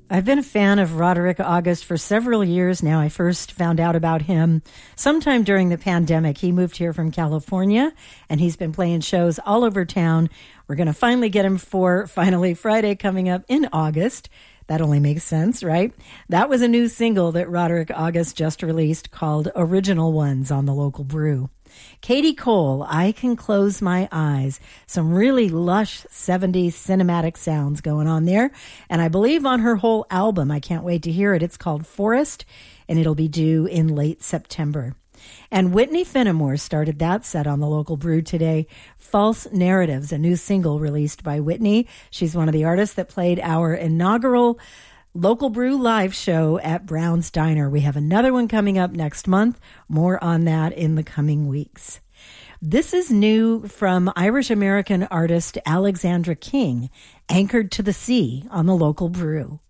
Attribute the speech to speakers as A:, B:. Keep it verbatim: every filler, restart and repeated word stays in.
A: I've been a fan of Roderick August for several years now. I first found out about him sometime during the pandemic. He moved here from California, and he's been playing shows all over town. We're going to finally get him for Finally Friday coming up in August. That only makes sense, right? That was a new single that Roderick August just released called Original Ones on the Local Brew. Katie Cole, I Can Close My Eyes. Some really lush seventies cinematic sounds going on there. And I believe on her whole album, I can't wait to hear it. It's called Forest, and it'll be due in late September. And Whitney Fenimore started that set on the Local Brew today. False Narratives, a new single released by Whitney. She's one of the artists that played our inaugural Local Brew live show at Brown's Diner. We have another one coming up next month. More on that in the coming weeks. This is new from Irish-American artist Alexandra King, Anchored to the Sea on the Local Brew.